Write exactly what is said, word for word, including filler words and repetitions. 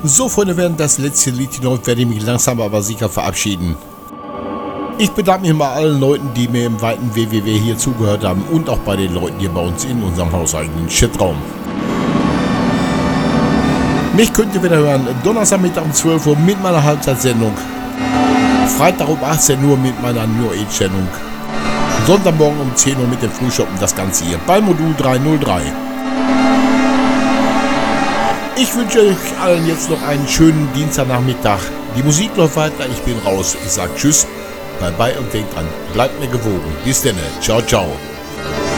So, Freunde, während das letzte Lied hinaus werde ich mich langsam aber sicher verabschieden. Ich bedanke mich bei allen Leuten, die mir im weiten W W W hier zugehört haben und auch bei den Leuten hier bei uns in unserem hauseigenen Chatraum. Mich könnt ihr wieder hören, Donnerstagmittag um zwölf Uhr mit meiner Halbzeitsendung. Freitag um achtzehn Uhr mit meiner New Age Sendung. Sonntagmorgen um zehn Uhr mit dem Frühschoppen, das Ganze hier bei Modul dreihundertdrei. Ich wünsche euch allen jetzt noch einen schönen Dienstagnachmittag. Die Musik läuft weiter, ich bin raus. Ich sage Tschüss, bye bye und denkt dran, bleibt mir gewogen. Bis dann, ciao, ciao.